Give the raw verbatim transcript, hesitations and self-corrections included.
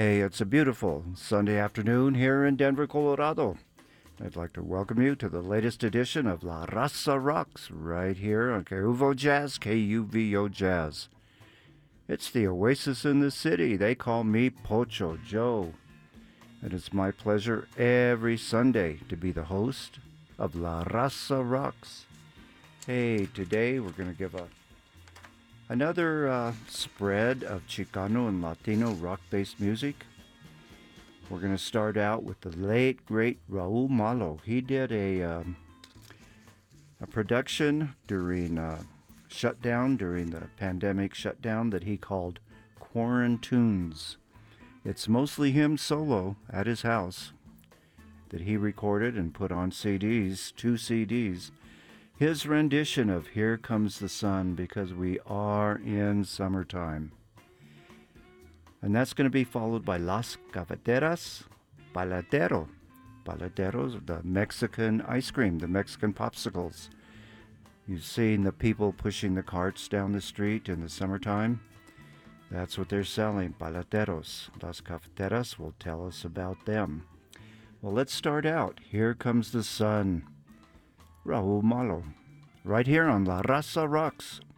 Hey, it's a beautiful Sunday afternoon here in Denver, Colorado. I'd like to welcome you to the latest edition of La Raza Rocks right here on K U V O Jazz, K U V O Jazz. It's the oasis in the city. They call me Pocho Joe. And it's my pleasure every Sunday to be the host of La Raza Rocks. Hey, today we're going to give a another uh, spread of Chicano and Latino rock-based music. We're going to start out with the late, great Raul Malo. He did a, um, a production during uh, shutdown, during the pandemic shutdown that he called Quarantunes. It's mostly him solo at his house that he recorded and put on C Ds, two C Ds. His rendition of Here Comes the Sun, because we are in summertime. And that's going to be followed by Las Cafeteras Paladero. Paladeros, the Mexican ice cream, the Mexican popsicles. You've seen the people pushing the carts down the street in the summertime. That's what they're selling, paladeros. Las Cafeteras will tell us about them. Well, let's start out. Here Comes the Sun. Raul Malo, right here on La Raza Rocks.